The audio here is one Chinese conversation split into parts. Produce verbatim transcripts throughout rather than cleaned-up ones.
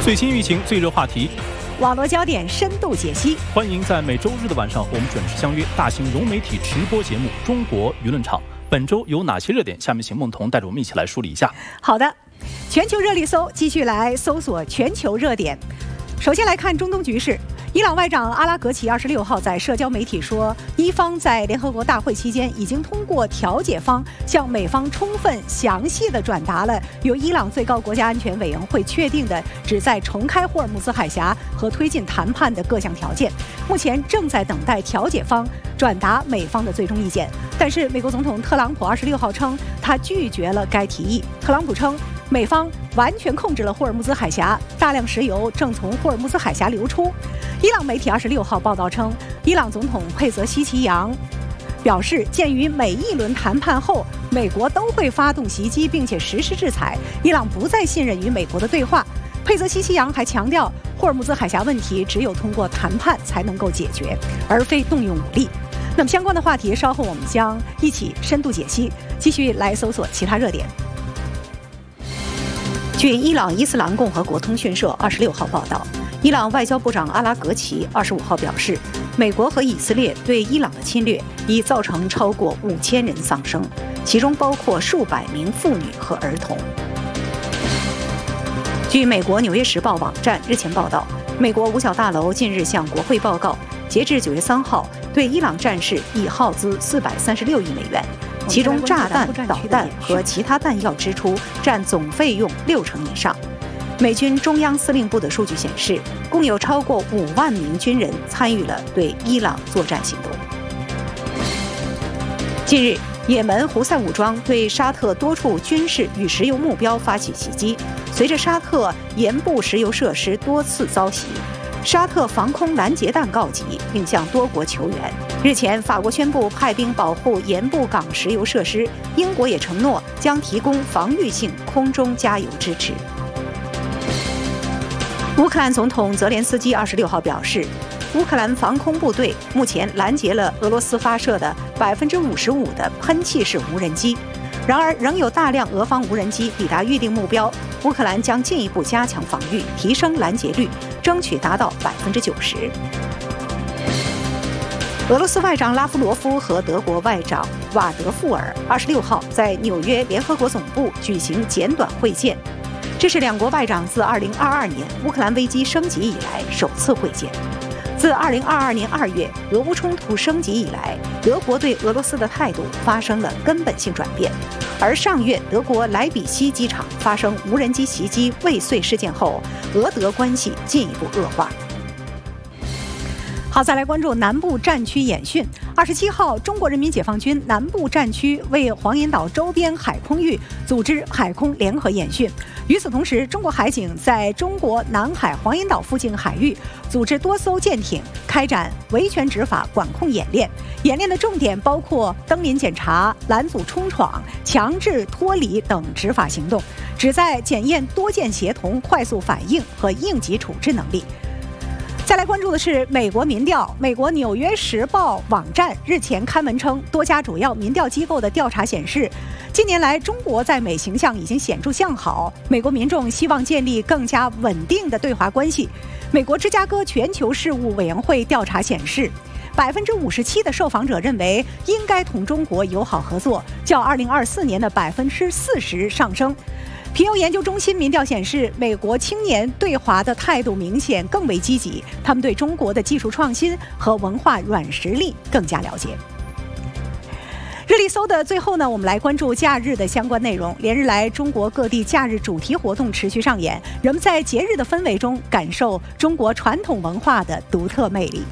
最新舆情、最热话题， 网络焦点深度解析。 欢迎在每周日的晚上，我们准时相约大型融媒体直播节目《中国舆论场》。本周有哪些热点？下面请孟彤带着我们一起来梳理一下。 好的，全球热力搜继续来搜索全球热点。首先来看中东局势。伊朗外长阿拉格齐二十六号在社交媒体说，伊方在联合国大会期间已经通过调解方向美方充分详细地转达了由伊朗最高国家安全委员会确定的旨在重开霍尔木兹海峡和推进谈判的各项条件，目前正在等待调解方转达美方的最终意见。但是美国总统特朗普二十六号称，他拒绝了该提议。特朗普称，美方完全控制了霍尔木兹海峡，大量石油正从霍尔木兹海峡流出。伊朗媒体二十六号报道称，伊朗总统佩泽西奇扬表示，鉴于每一轮谈判后美国都会发动袭击并且实施制裁，伊朗不再信任与美国的对话。佩泽西奇扬还强调，霍尔木兹海峡问题只有通过谈判才能够解决，而非动用武力。那么相关的话题稍后我们将一起深度解析，继续来搜索其他热点。据伊朗伊斯兰共和国通讯社二十六号报道，伊朗外交部长阿拉格齐二十五号表示，美国和以色列对伊朗的侵略已造成超过五千人丧生，其中包括数百名妇女和儿童。据美国《纽约时报》网站日前报道，美国五角大楼近日向国会报告，截至九月三号，对伊朗战事已耗资四百三十六亿美元。其中炸弹、导弹和其他弹药支出占总费用六成以上。美军中央司令部的数据显示，共有超过五万名军人参与了对伊朗作战行动。近日，也门胡塞武装对沙特多处军事与石油目标发起袭击，随着沙特盐部石油设施多次遭袭，沙特防空拦截弹告急，并向多国求援。日前，法国宣布派兵保护盐部港石油设施，英国也承诺将提供防御性空中加油支持。乌克兰总统泽连斯基二十六号表示，乌克兰防空部队目前拦截了俄罗斯发射的百分之五十五的喷气式无人机，然而仍有大量俄方无人机抵达预定目标。乌克兰将进一步加强防御，提升拦截率，争取达到百分之九十。俄罗斯外长拉夫罗夫和德国外长瓦德富尔二十六号在纽约联合国总部举行简短会见，这是两国外长自二零二二年乌克兰危机升级以来首次会见。自二零二二年二月俄乌冲突升级以来，德国对俄罗斯的态度发生了根本性转变。而上月德国莱比锡机场发生无人机袭击未遂事件后，俄德关系进一步恶化。好，再来关注南部战区演训。二十七号，中国人民解放军南部战区为黄岩岛周边海空域组织海空联合演训。与此同时，中国海警在中国南海黄岩岛附近海域组织多艘舰艇开展维权执法管控演练。演练的重点包括登临检查、拦阻冲闯、强制脱离等执法行动，旨在检验多舰协同、快速反应和应急处置能力。再来关注的是美国民调。美国《纽约时报》网站日前刊文称，多家主要民调机构的调查显示，近年来中国在美形象已经显著向好，美国民众希望建立更加稳定的对华关系。美国芝加哥全球事务委员会调查显示，百分之五十七的受访者认为应该同中国友好合作，较二零二四年的百分之四十上升。平邮研究中心民调显示，美国青年对华的态度明显更为积极，他们对中国的技术创新和文化软实力更加了解。日历搜的最后呢，我们来关注假日的相关内容。连日来，中国各地假日主题活动持续上演，人们在节日的氛围中感受中国传统文化的独特魅力。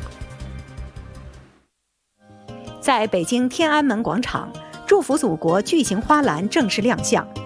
在北京天安门广场，祝福祖国巨型花篮正式亮相。